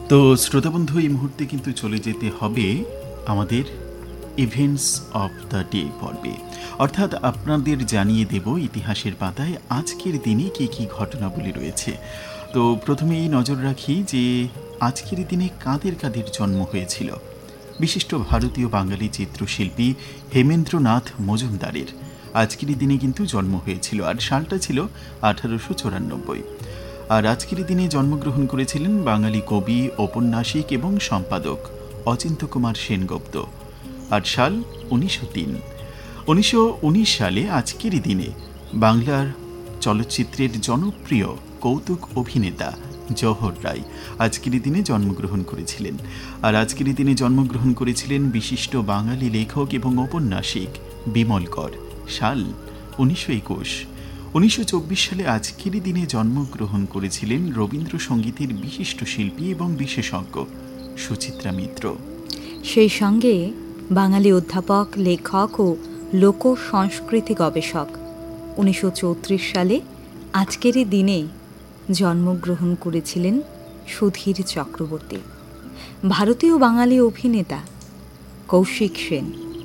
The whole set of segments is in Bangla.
তো শ্রোতাবন্ধু, এই মুহূর্তে কিন্তু চলে যেতে হবে আমাদের ইভেন্টস অফ দ্য ডে পর্বে, অর্থাৎ আপনাদের জানিয়ে দেব ইতিহাসের পাতায় আজকের দিনে কী কী ঘটনাবলী রয়েছে। তো প্রথমেই নজর রাখি যে আজকের দিনে কাদের কাদের জন্ম হয়েছিল। বিশিষ্ট ভারতীয় বাঙালি চিত্রশিল্পী হেমেন্দ্রনাথ মজুমদারের আজকের দিনে কিন্তু জন্ম হয়েছিল, আর সালটা ছিল 1894। আর আজকের দিনে জন্মগ্রহণ করেছিলেন বাঙালি কবি, ঔপন্যাসিক এবং সম্পাদক অচিন্ত্য কুমার সেনগুপ্ত। আর সাল 1903। 1919 সালে আজকের দিনে বাংলার চলচ্চিত্রের জনপ্রিয় কৌতুক অভিনেতা জওহর রায় আজকের দিনে জন্মগ্রহণ করেছিলেন। আর আজকের দিনে জন্মগ্রহণ করেছিলেন বিশিষ্ট বাঙালি লেখক এবং ঔপন্যাসিক বিমল কর। সাল 1921। 1924 সালে আজকের দিনে জন্মগ্রহণ করেছিলেন রবীন্দ্রসঙ্গীতের বিশিষ্ট শিল্পী এবং বিশেষজ্ঞ সুচিত্রা মিত্র। সেই সঙ্গে বাঙালি অধ্যাপক, লেখক ও লোক সংস্কৃতি গবেষক 1934 সালে আজকেরই দিনে জন্মগ্রহণ করেছিলেন সুধীর চক্রবর্তী। ভারতীয় বাঙালি অভিনেতা কৌশিক সেন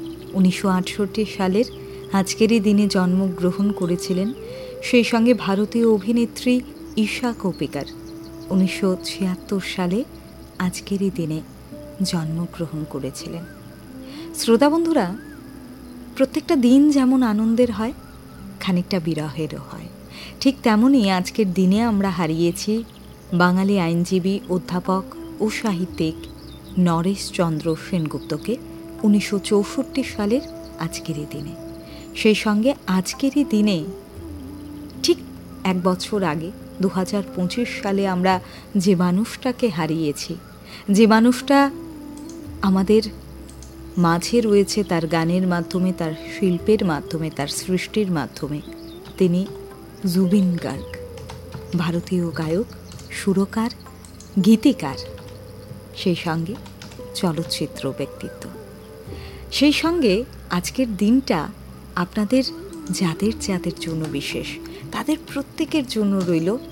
1968 সালের আজকেরই দিনে জন্মগ্রহণ করেছিলেন। সেই সঙ্গে ভারতীয় অভিনেত্রী ঈশা কোপিকার 1976 সালে আজকেরই দিনে জন্মগ্রহণ করেছিলেন। শ্রোতাবন্ধুরা, প্রত্যেকটা দিন যেমন আনন্দের হয়, খানিকটা বিরহেরও হয়, ঠিক তেমনই আজকের দিনে আমরা হারিয়েছি বাঙালি আইনজীবী, অধ্যাপক ও সাহিত্যিক নরেশচন্দ্র সেনগুপ্তকে 1964 সালের আজকেরই দিনে। সেই সঙ্গে আজকেরই দিনে ঠিক এক বছর আগে 2025 সালে আমরা যে মানুষটাকে হারিয়েছি, যে মানুষটা আমাদের মাঝে রয়েছে তার গানের মাধ্যমে, তার শিল্পের মাধ্যমে, তার সৃষ্টির মাধ্যমে, তিনি জুবিন গার্গ। ভারতীয় গায়ক, সুরকার, গীতিকার, সেই সঙ্গে চলচ্চিত্র ব্যক্তিত্ব। সেই সঙ্গে আজকের দিনটা আপনাদের যাদের যাদের জন্য বিশেষ, তাদের প্রত্যেকের জন্য রইল